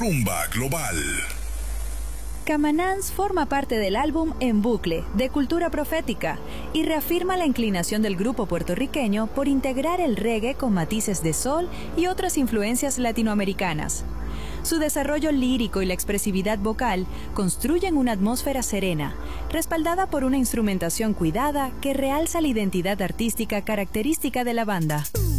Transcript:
Rumba Global. Camanans forma parte del álbum En Bucle, de Cultura Profética, y reafirma la inclinación del grupo puertorriqueño por integrar el reggae con matices de soul y otras influencias latinoamericanas. Su desarrollo lírico y la expresividad vocal construyen una atmósfera serena, respaldada por una instrumentación cuidada que realza la identidad artística característica de la banda.